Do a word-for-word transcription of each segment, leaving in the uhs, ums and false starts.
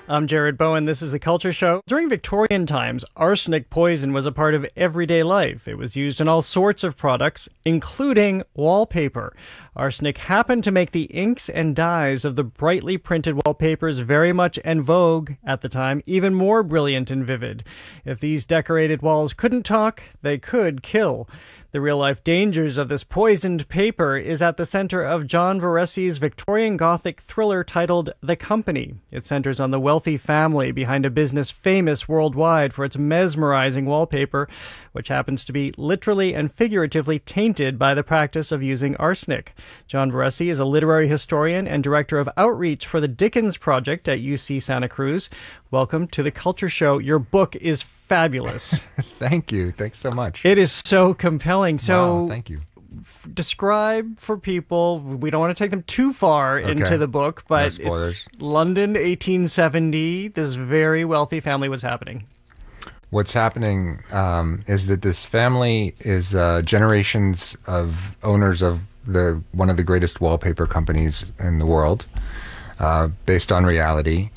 I'm Jared Bowen. This is The Culture Show. During Victorian times, arsenic poison was a part of everyday life. It was used in all sorts of products, including wallpaper. Arsenic happened to make the inks and dyes of the brightly printed wallpapers very much en vogue at the time, even more brilliant and vivid. If these decorated walls couldn't talk, they could kill. The real-life dangers of this poisoned paper is at the center of John Veressi's Victorian Gothic thriller titled The Company. It centers on the wealthy family behind a business famous worldwide for its mesmerizing wallpaper, which happens to be literally and figuratively tainted by the practice of using arsenic. John Veresi is a literary historian and director of outreach for the Dickens Project at U C Santa Cruz. Welcome to The Culture Show. Your book is fabulous. Thank you. Thanks so much. It is so compelling. So wow, thank you. F- describe for people, we don't want to take them too far okay. into the book, but no it's London, eighteen seventy. This very wealthy family was happening. What's happening um, is that this family is uh, generations of owners of the one of the greatest wallpaper companies in the world, uh, based on reality.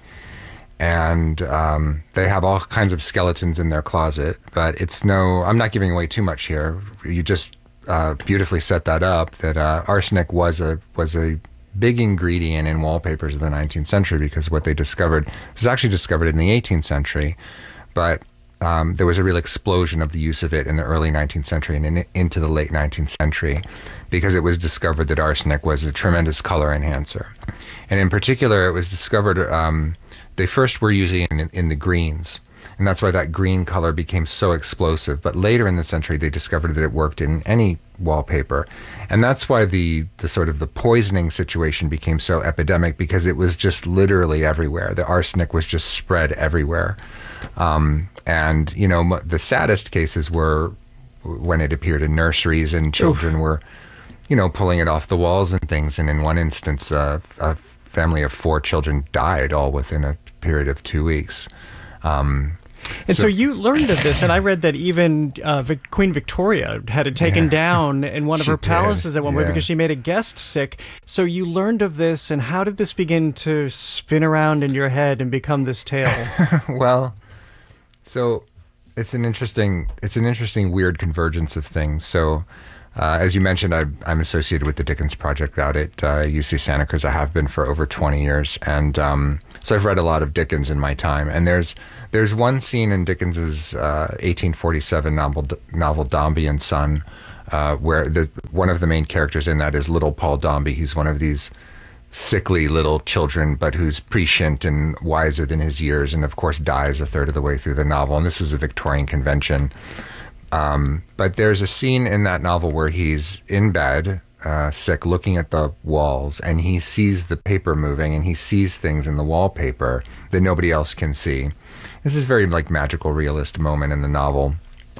And um, they have all kinds of skeletons in their closet, but it's no, I'm not giving away too much here. You just uh, beautifully set that up, that uh, arsenic was a was a big ingredient in wallpapers of the nineteenth century, because what they discovered was actually discovered in the eighteenth century, but um, there was a real explosion of the use of it in the early nineteenth century and in, into the late nineteenth century, because it was discovered that arsenic was a tremendous color enhancer. And in particular, it was discovered... Um, They first were using it in, in the greens, and that's why that green color became so explosive. But later in the century, they discovered that it worked in any wallpaper. And that's why the, the sort of the poisoning situation became so epidemic, because it was just literally everywhere. The arsenic was just spread everywhere. Um, and, you know, m- the saddest cases were when it appeared in nurseries and children Oof. were, you know, pulling it off the walls and things. And in one instance, uh, a family of four children died all within a period of two weeks. Um, and so, so you learned of this, and I read that even uh, Vic- Queen Victoria had it taken yeah, down in one of her palaces did. at one yeah. point because she made a guest sick. So you learned of this, and how did this begin to spin around in your head and become this tale? Well, so it's an interesting, it's an interesting weird convergence of things. So Uh, as you mentioned, I, I'm associated with the Dickens Project out at uh, U C Santa Cruz. I have been for over twenty years, and um, so I've read a lot of Dickens in my time. And there's there's one scene in Dickens's uh, eighteen forty-seven novel novel Dombey and Son, uh, where the, one of the main characters in that is little Paul Dombey. He's one of these sickly little children, but who's prescient and wiser than his years, and of course dies a third of the way through the novel. And this was a Victorian convention. Um, but there's a scene in that novel where he's in bed, uh, sick, looking at the walls, and he sees the paper moving, and he sees things in the wallpaper that nobody else can see. This is a very, like, magical, realist moment in the novel.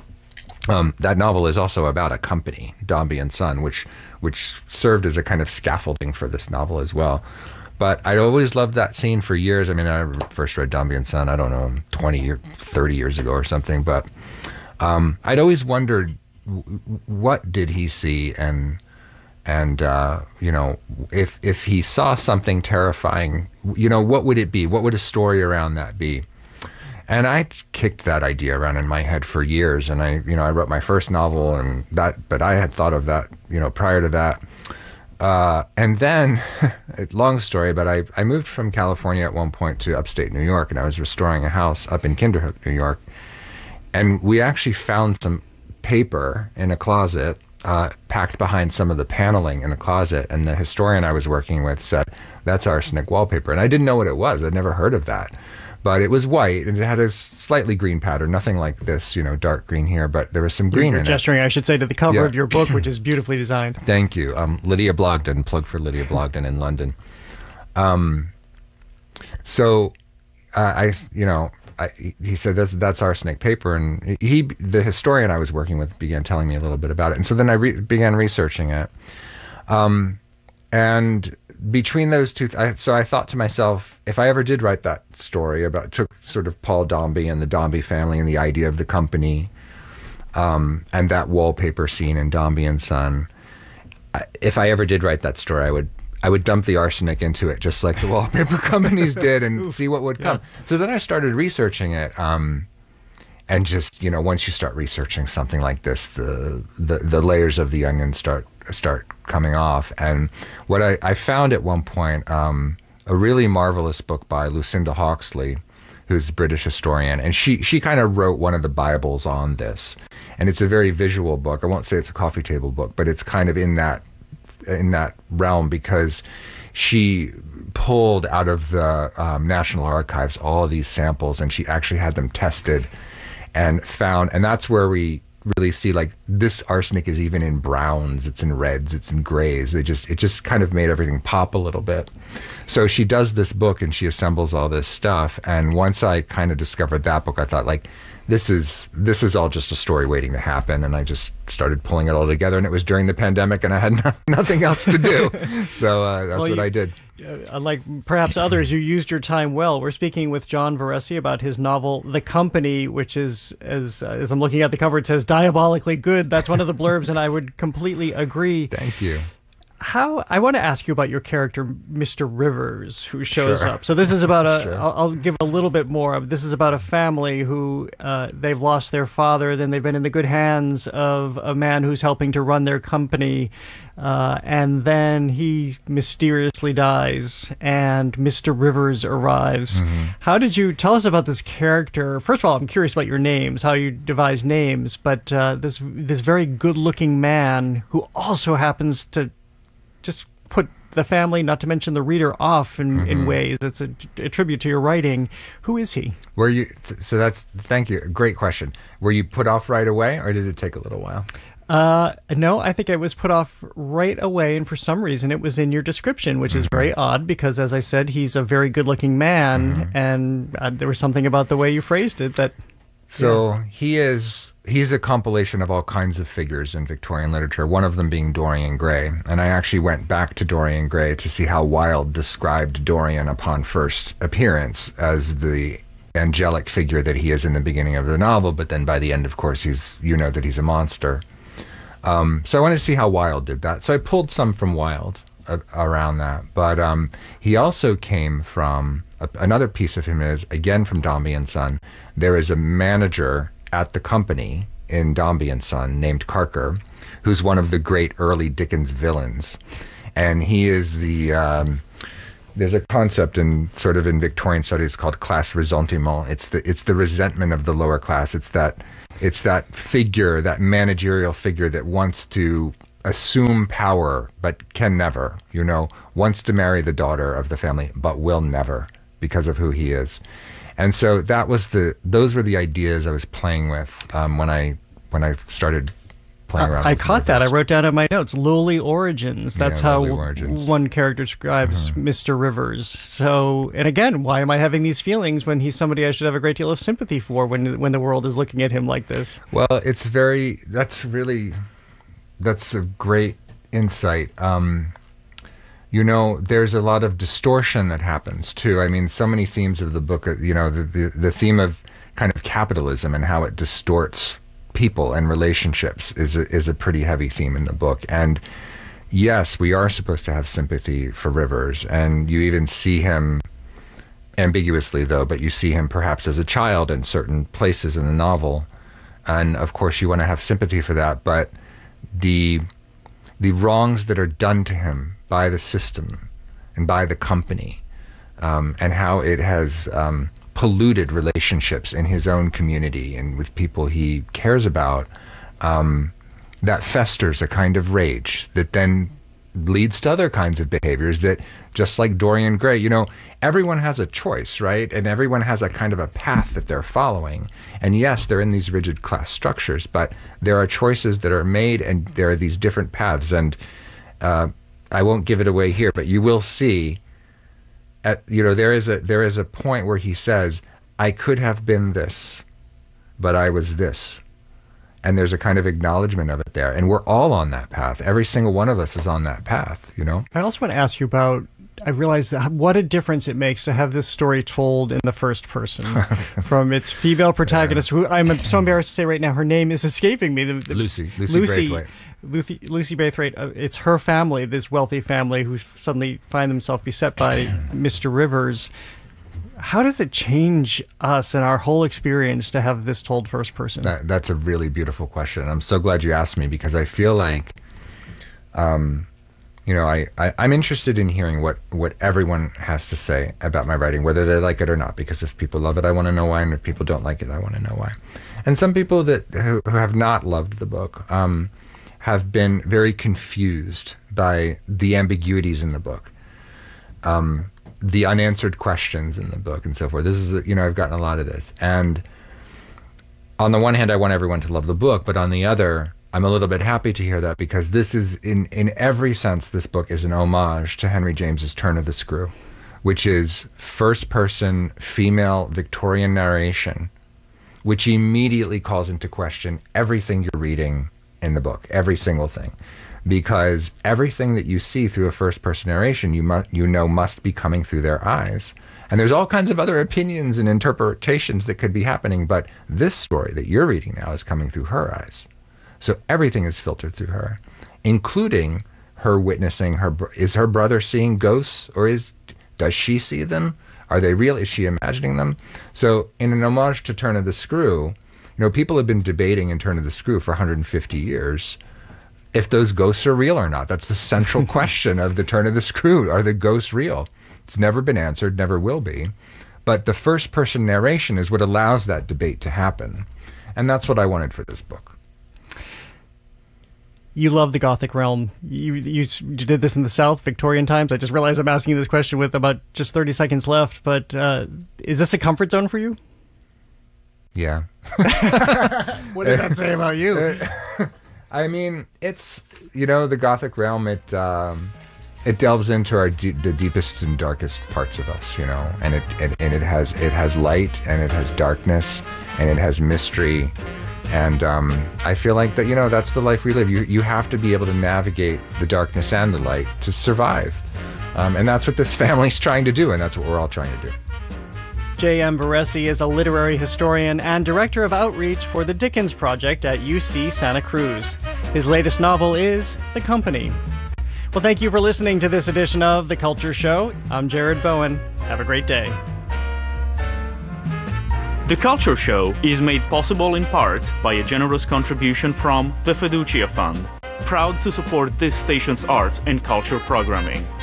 Um, that novel is also about a company, Dombey and Son, which, which served as a kind of scaffolding for this novel as well. But I'd always loved that scene for years. I mean, I first read Dombey and Son, I don't know, twenty or thirty years ago or something, but Um, I'd always wondered, w- what did he see, and and uh, you know, if if he saw something terrifying, you know, what would it be? What would a story around that be? And I kicked that idea around in my head for years, and I, you know, I wrote my first novel, and that, but I had thought of that, you know, prior to that. Uh, and then, long story, but I I moved from California at one point to upstate New York, and I was restoring a house up in Kinderhook, New York. And we actually found some paper in a closet, uh, packed behind some of the paneling in the closet. And the historian I was working with said, "That's arsenic wallpaper." And I didn't know what it was. I'd never heard of that. But it was white, and it had a slightly green pattern, nothing like this, you know, dark green here, but there was some green You're in gesturing, it. I should say, to the cover yeah. of your book, which is beautifully designed. Thank you. Um, Lydia Blogden, plug for Lydia Blogden in London. Um, so, uh, I, you know... I, he said, that's, that's arsenic paper, and he, the historian I was working with, began telling me a little bit about it, and so then I re- began researching it. Um, and between those two, th- I, so I thought to myself, if I ever did write that story about, took sort of Paul Dombey and the Dombey family and the idea of the company, um, and that wallpaper scene in Dombey and Son, I, if I ever did write that story, I would I would dump the arsenic into it, just like the wallpaper companies did, and see what would come. Yeah. So then I started researching it, um, and just, you know, once you start researching something like this, the the, the layers of the onion start start coming off. And what I, I found at one point, um, a really marvelous book by Lucinda Hawksley, who's a British historian, and she she kind of wrote one of the Bibles on this, and it's a very visual book. I won't say it's a coffee table book, but it's kind of in that in that realm, because she pulled out of the um, National Archives all of these samples, and she actually had them tested and found, and that's where we really see, like, this arsenic is even in browns, it's in reds, it's in grays. They just it just kind of made everything pop a little bit. So she does this book and she assembles all this stuff, and once I kind of discovered that book, I thought, like, this is this is all just a story waiting to happen, and I just started pulling it all together. And it was during the pandemic, and I had no, nothing else to do, so uh, that's well, what you, I did. Uh, like perhaps others, you used your time well. We're speaking with John Veresi about his novel The Company, which is, as uh, as I'm looking at the cover, it says diabolically good. That's one of the blurbs, and I would completely agree. Thank you. How I want to ask you about your character, Mister Rivers, who shows Sure. up. So this is about a. Sure. I'll, I'll give a little bit more. This is about a family who uh, they've lost their father. Then they've been in the good hands of a man who's helping to run their company, uh, and then he mysteriously dies, and Mister Rivers arrives. Mm-hmm. How did you tell us about this character? First of all, I'm curious about your names, how you devise names, but uh, this this very good-looking man who also happens to just put the family, not to mention the reader, off in, mm-hmm. in ways. It's a, a tribute to your writing. Who is he? Were you? So that's thank you. Great question. Were you put off right away, or did it take a little while? Uh, no, I think I was put off right away, and for some reason it was in your description, which mm-hmm. is very odd because, as I said, he's a very good-looking man, mm-hmm. and uh, there was something about the way you phrased it that. So yeah. he is. He's a compilation of all kinds of figures in Victorian literature, one of them being Dorian Gray. And I actually went back to Dorian Gray to see how Wilde described Dorian upon first appearance as the angelic figure that he is in the beginning of the novel, but then by the end, of course, he's you know that he's a monster. Um, so I wanted to see how Wilde did that. So I pulled some from Wilde uh, around that. But um, he also came from, a, another piece of him is, again, from Dombey and Son. There is a manager at the company in Dombey and Son named Carker, who's one of the great early Dickens villains. And he is the, um, there's a concept in sort of in Victorian studies called class ressentiment. It's the, it's the resentment of the lower class. It's that, it's that figure, that managerial figure that wants to assume power, but can never, you know, wants to marry the daughter of the family, but will never because of who he is. And so that was the; those were the ideas I was playing with um, when I when I started playing around. I with caught that. I wrote down in my notes, lowly origins. That's yeah, how origins. one character describes mm-hmm. Mister Rivers. So, and again, why am I having these feelings when he's somebody I should have a great deal of sympathy for when when the world is looking at him like this? Well, it's very. That's really. That's a great insight. Um, You know, there's a lot of distortion that happens, too. I mean, so many themes of the book, you know, the, the, the theme of kind of capitalism and how it distorts people and relationships is a, is a pretty heavy theme in the book. And yes, we are supposed to have sympathy for Rivers, and you even see him, ambiguously though, but you see him perhaps as a child in certain places in the novel. And of course you want to have sympathy for that, but the the wrongs that are done to him by the system and by the company, um, and how it has um, polluted relationships in his own community and with people he cares about, um, that festers a kind of rage that then leads to other kinds of behaviors that, just like Dorian Gray, you know, everyone has a choice, right? And everyone has a kind of a path that they're following. And yes, they're in these rigid class structures, but there are choices that are made, and there are these different paths. And uh, I won't give it away here, but you will see, at, you know, there is a there is a point where he says, I could have been this, but I was this. And there's a kind of acknowledgement of it there. And we're all on that path. Every single one of us is on that path, you know? I also want to ask you about I realized that what a difference it makes to have this story told in the first person from its female protagonist, yeah. who I'm so embarrassed to say right now, her name is escaping me. The, the, Lucy. Lucy, Lucy Braithwaite. Lucy, Lucy Braithwaite. Uh, it's her family, this wealthy family, who suddenly find themselves beset by Mister Rivers. How does it change us and our whole experience to have this told first person? That, that's a really beautiful question. I'm so glad you asked me, because I feel like, um, you know, I, I, I'm interested in hearing what, what everyone has to say about my writing, whether they like it or not, because if people love it, I want to know why, and if people don't like it, I want to know why. And some people that who, who have not loved the book um, have been very confused by the ambiguities in the book. Um the unanswered questions in the book and so forth. This is, you know, I've gotten a lot of this. And on the one hand, I want everyone to love the book, but on the other, I'm a little bit happy to hear that, because this is, in, in every sense, this book is an homage to Henry James's Turn of the Screw, which is first-person, female Victorian narration, which immediately calls into question everything you're reading in the book, every single thing. Because everything that you see through a first-person narration, you must, you know, must be coming through their eyes. And there's all kinds of other opinions and interpretations that could be happening, but this story that you're reading now is coming through her eyes. So everything is filtered through her, including her witnessing her. Is her brother seeing ghosts, or is does she see them? Are they real? Is she imagining them? So, in an homage to Turn of the Screw, you know, people have been debating in Turn of the Screw for one hundred fifty years. If those ghosts are real or not. That's the central question of the Turn of the Screw. Are the ghosts real? It's never been answered, never will be. But the first-person narration is what allows that debate to happen. And that's what I wanted for this book. You love the Gothic realm. You, you you did this in the South, Victorian times. I just realized I'm asking you this question with about just thirty seconds left. But uh, is this a comfort zone for you? Yeah. What does that say about you? I mean, it's, you know, the Gothic realm, it um, it delves into our d- the deepest and darkest parts of us, you know, and it, it and it has it has light, and it has darkness, and it has mystery, and um, I feel like that, you know, that's the life we live. You you have to be able to navigate the darkness and the light to survive, um, and that's what this family's trying to do, and that's what we're all trying to do. J M Varesi is a literary historian and director of outreach for the Dickens Project at U C Santa Cruz. His latest novel is The Company. Well, thank you for listening to this edition of The Culture Show. I'm Jared Bowen. Have a great day. The Culture Show is made possible in part by a generous contribution from the Fiducia Fund, proud to support this station's arts and culture programming.